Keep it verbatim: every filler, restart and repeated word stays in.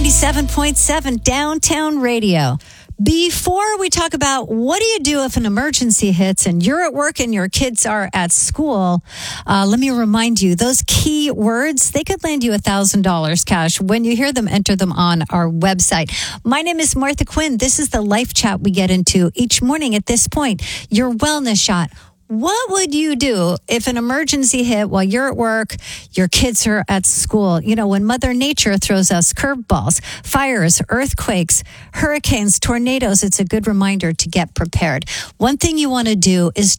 ninety-seven point seven Downtown Radio. Before we talk about what do you do if an emergency hits and you're at work and your kids are at school, uh, let me remind you, those key words, they could land you one thousand dollars cash. When you hear them, enter them on our website. My name is Martha Quinn. This is the Life Chat we get into each morning at this point. Your wellness shot. What would you do if an emergency hit while you're at work, your kids are at school? You know, when Mother Nature throws us curveballs, fires, earthquakes, hurricanes, tornadoes, it's a good reminder to get prepared. One thing you want to do is